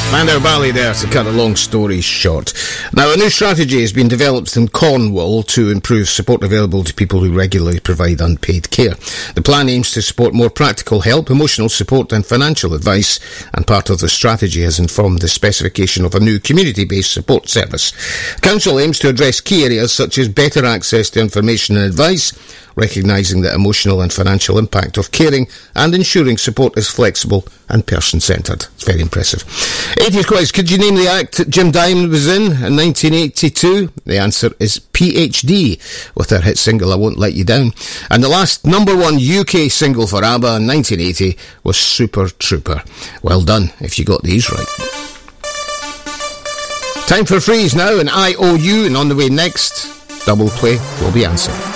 Mandar Bally there, to cut a long story short. Now, a new strategy has been developed in Cornwall to improve support available to people who regularly provide unpaid care. The plan aims to support more practical help, emotional support and financial advice, and part of the strategy has informed the specification of a new community-based support service. Council aims to address key areas such as better access to information and advice, recognising the emotional and financial impact of caring, and ensuring support is flexible and person-centred. It's very impressive. 80s quiz. Could you name the act Jim Diamond was in 1982? The answer is PhD, with their hit single I Won't Let You Down. And the last number one UK single for ABBA in 1980 was Super Trooper. Well done if you got these right. Time for Freeze now, and IOU, and on the way next, Double Play will be answered.